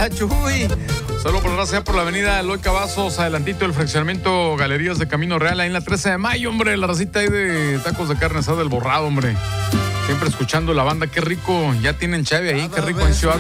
está, Chuy? Solo por gracia por la avenida Eloy Cavazos, adelantito del fraccionamiento Galerías de Camino Real, ahí en la 13 de mayo, hombre, la racita ahí de tacos de carne asada del Borrado, hombre. Siempre escuchando la banda, qué rico, ya tienen chave ahí, qué rico en Ciudad